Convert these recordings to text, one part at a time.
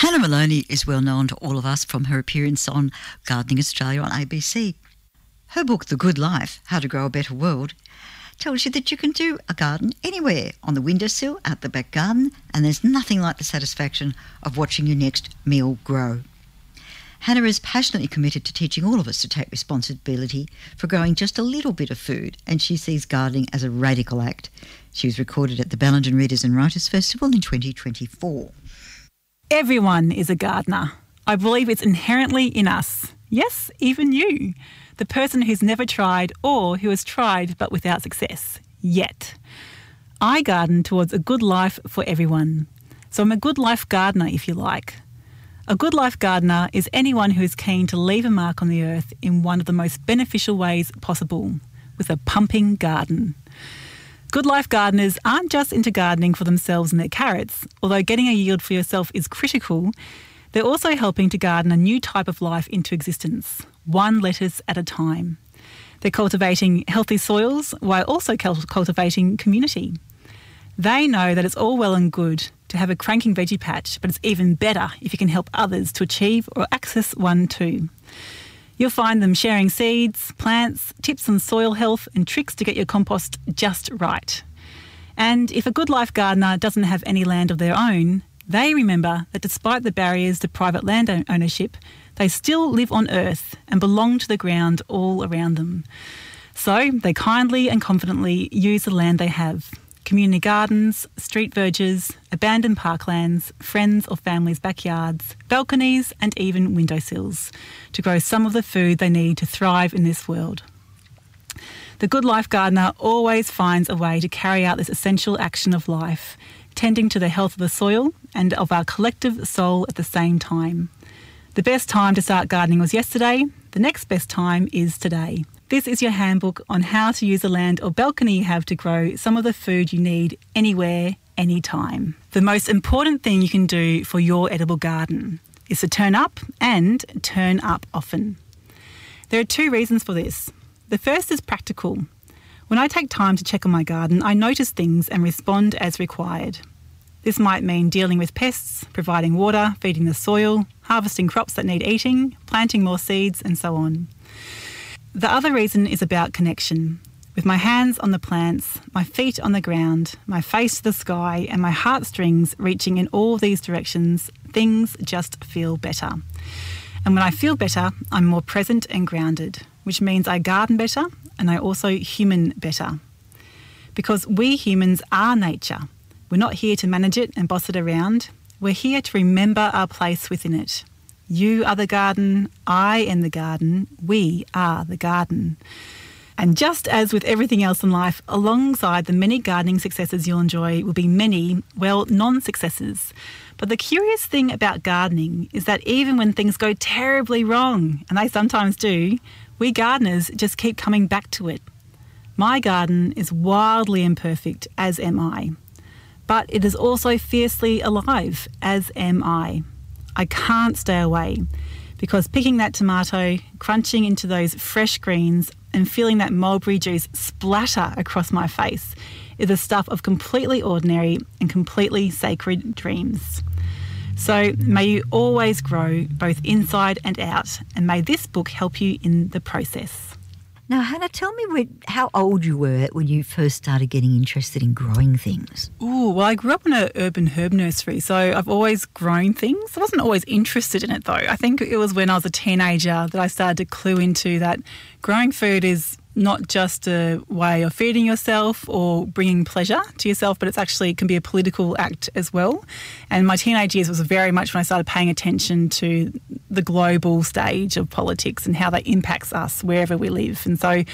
Hannah Maloney is well known to all of us from her appearance on Gardening Australia on ABC. Her book, The Good Life, How to Grow a Better World, tells you that you can do a garden anywhere, on the windowsill, out the back garden, and there's nothing like the satisfaction of watching your next meal grow. Hannah is passionately committed to teaching all of us to take responsibility for growing just a little bit of food, and she sees gardening as a radical act. She was recorded at the Ballindon Readers and Writers Festival in 2024. Everyone is a gardener. I believe it's inherently in us. Yes, even you. The person who's never tried or who has tried but without success. Yet. I garden towards a good life for everyone. So I'm a good life gardener, if you like. A good life gardener is anyone who is keen to leave a mark on the earth in one of the most beneficial ways possible, with a pumping garden. Good life gardeners aren't just into gardening for themselves and their carrots, although getting a yield for yourself is critical. They're also helping to garden a new type of life into existence, one lettuce at a time. They're cultivating healthy soils while also cultivating community. They know that it's all well and good to have a cranking veggie patch, but it's even better if you can help others to achieve or access one too. You'll find them sharing seeds, plants, tips on soil health and tricks to get your compost just right. And if a good life gardener doesn't have any land of their own, they remember that despite the barriers to private land ownership, they still live on earth and belong to the ground all around them. So they kindly and confidently use the land they have. Community gardens, street verges, abandoned parklands, friends or family's backyards, balconies and even windowsills to grow some of the food they need to thrive in this world. The good life gardener always finds a way to carry out this essential action of life, tending to the health of the soil and of our collective soul at the same time. The best time to start gardening was yesterday. The next best time is today. This is your handbook on how to use the land or balcony you have to grow some of the food you need anywhere, anytime. The most important thing you can do for your edible garden is to turn up and turn up often. There are two reasons for this. The first is practical. When I take time to check on my garden, I notice things and respond as required. This might mean dealing with pests, providing water, feeding the soil, harvesting crops that need eating, planting more seeds, and so on. The other reason is about connection. With my hands on the plants, my feet on the ground, my face to the sky, and my heartstrings reaching in all these directions, things just feel better. And when I feel better, I'm more present and grounded, which means I garden better and I also human better. Because we humans are nature. We're not here to manage it and boss it around. We're here to remember our place within it. You are the garden, I am the garden, we are the garden. And just as with everything else in life, alongside the many gardening successes you'll enjoy will be many, well, non-successes. But the curious thing about gardening is that even when things go terribly wrong, and they sometimes do, we gardeners just keep coming back to it. My garden is wildly imperfect, as am I. But it is also fiercely alive, as am I. I can't stay away because picking that tomato, crunching into those fresh greens and feeling that mulberry juice splatter across my face is the stuff of completely ordinary and completely sacred dreams. So may you always grow both inside and out, and may this book help you in the process. Now, Hannah, tell me how old you were when you first started getting interested in growing things. Ooh, well, I grew up in an urban herb nursery, so I've always grown things. I wasn't always interested in it, though. I think it was when I was a teenager that I started to clue into that growing food is not just a way of feeding yourself or bringing pleasure to yourself, but it can be a political act as well. And my teenage years was very much when I started paying attention to the global stage of politics and how that impacts us wherever we live. And so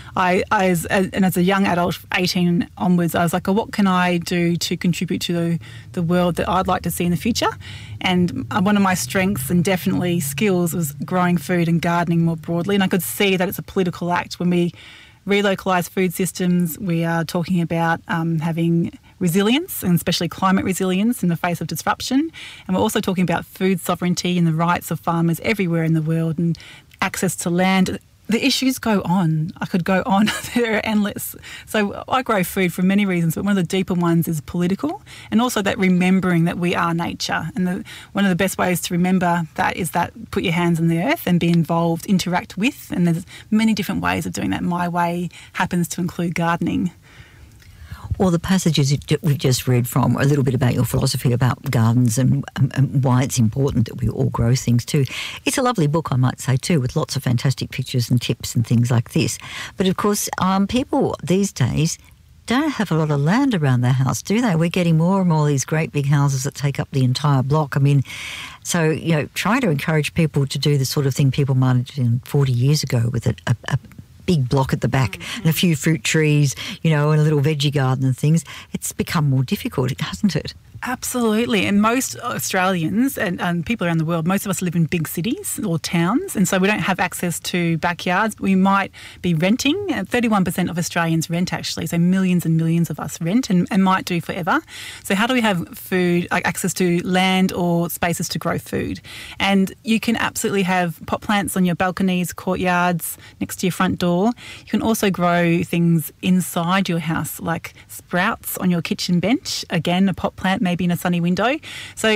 as a young adult, 18 onwards, I was like, oh, what can I do to contribute to the world that I'd like to see in the future? And one of my strengths and definitely skills was growing food and gardening more broadly. And I could see that it's a political act. When we relocalise food systems, we are talking about having resilience, and especially climate resilience in the face of disruption. And we're also talking about food sovereignty and the rights of farmers everywhere in the world and access to land The issues go on. I could go on. They're endless. So I grow food for many reasons, but one of the deeper ones is political, and also that remembering that we are nature. And one of the best ways to remember that is that put your hands on the earth and be involved, interact with, and there's many different ways of doing that. My way happens to include gardening. Or the passages that we've just read from, a little bit about your philosophy about gardens and why it's important that we all grow things too. It's a lovely book, I might say too, with lots of fantastic pictures and tips and things like this. But of course, people these days don't have a lot of land around their house, do they? We're getting more and more of these great big houses that take up the entire block. I mean, so, trying to encourage people to do the sort of thing people might have done 40 years ago with a big block at the back and a few fruit trees, and a little veggie garden and things, it's become more difficult, hasn't it? Absolutely. And most Australians and people around the world, most of us live in big cities or towns, and so we don't have access to backyards. We might be renting. 31% of Australians rent, actually, so millions and millions of us rent and might do forever. So how do we have food, like access to land or spaces to grow food? And you can absolutely have pot plants on your balconies, courtyards, next to your front door. You can also grow things inside your house, like sprouts on your kitchen bench. Again, a pot plant maybe in a sunny window. So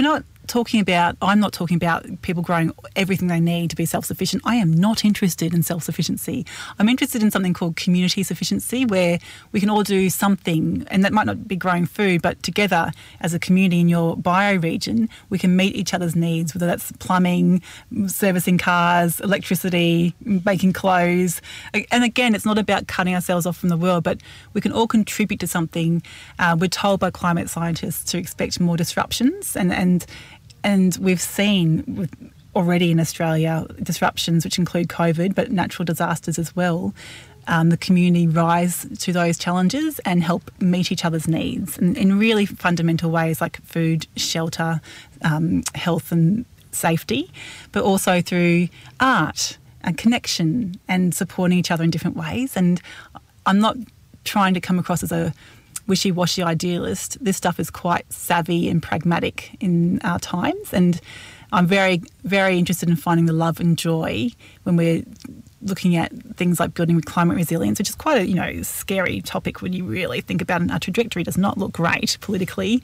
I'm not talking about people growing everything they need to be self-sufficient. I am not interested in self-sufficiency. I'm interested in something called community sufficiency, where we can all do something, and that might not be growing food, but together as a community in your bioregion, we can meet each other's needs, whether that's plumbing, servicing cars, electricity, making clothes. And again, it's not about cutting ourselves off from the world, but we can all contribute to something. We're told by climate scientists to expect more disruptions, and we've seen already in Australia disruptions which include COVID, but natural disasters as well. The community rise to those challenges and help meet each other's needs in really fundamental ways like food, shelter, health and safety, but also through art and connection and supporting each other in different ways. And I'm not trying to come across as a wishy-washy idealist. This stuff is quite savvy and pragmatic in our times, and I'm very, very interested in finding the love and joy when we're looking at things like building climate resilience, which is quite a scary topic when you really think about it. Our trajectory does not look great politically,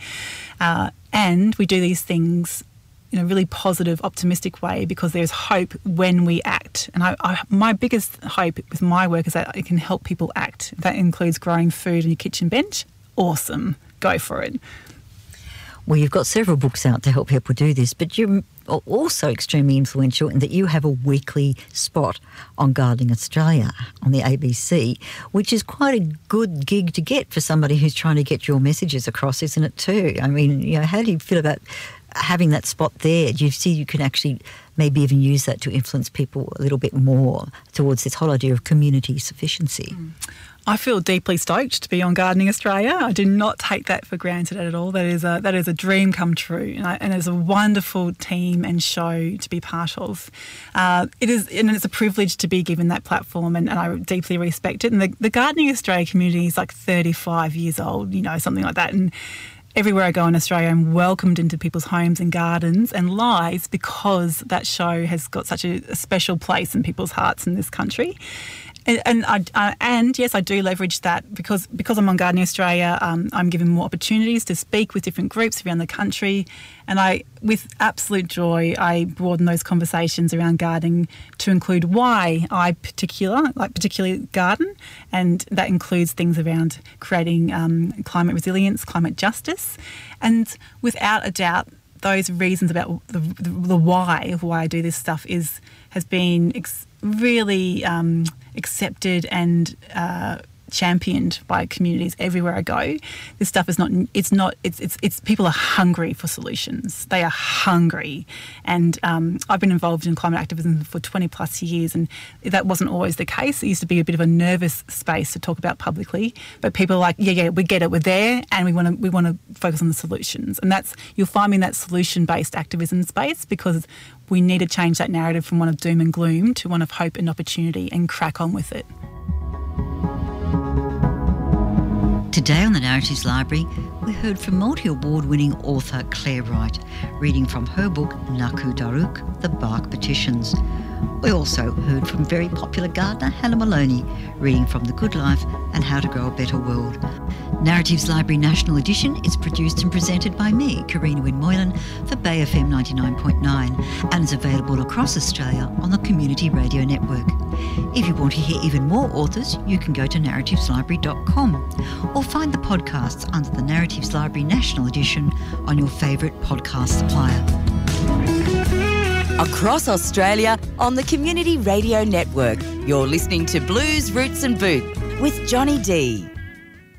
and we do these things in a really positive, optimistic way because there's hope when we act. And my biggest hope with my work is that it can help people act. That includes growing food on your kitchen bench. Awesome. Go for it. Well, you've got several books out to help people do this, but you're also extremely influential in that you have a weekly spot on Gardening Australia on the ABC, which is quite a good gig to get for somebody who's trying to get your messages across, isn't it too? I mean, how do you feel about having that spot there? Do you see you can actually maybe even use that to influence people a little bit more towards this whole idea of community sufficiency? I feel deeply stoked to be on Gardening Australia. I do not take that for granted at all. That is a dream come true, and it's a wonderful team and show to be part of. It's a privilege to be given that platform, and I deeply respect it. And the Gardening Australia community is like 35 years old, something like that. And everywhere I go in Australia, I'm welcomed into people's homes and gardens and lives because that show has got such a special place in people's hearts in this country. And yes, I do leverage that because I'm on Gardening Australia. I'm given more opportunities to speak with different groups around the country, and with absolute joy, I broaden those conversations around gardening to include why I particularly garden, and that includes things around creating climate resilience, climate justice, and without a doubt, those reasons about the why of why I do this stuff has been really accepted and championed by communities everywhere I go. This stuff is it's people are hungry for solutions. They are hungry. And I've been involved in climate activism for 20 plus years, and that wasn't always the case. It used to be a bit of a nervous space to talk about publicly, but people are like, yeah, we get it, we're there, and we want to focus on the solutions. And you'll find me in that solution-based activism space because we need to change that narrative from one of doom and gloom to one of hope and opportunity and crack on with it. Today on the Narratives Library, we heard from multi-award-winning author Claire Wright, reading from her book Naku Daruk, The Bark Petitions. We also heard from very popular gardener Hannah Maloney, reading from The Good Life and How to Grow a Better World. Narratives Library National Edition is produced and presented by me, Karina Wynne Moylan, for Bay FM 99.9 and is available across Australia on the Community Radio Network. If you want to hear even more authors, you can go to narrativeslibrary.com or find the podcasts under the Narratives Library National Edition on your favourite podcast supplier. Across Australia on the Community Radio Network, you're listening to Blues, Roots and Boots with Johnny D.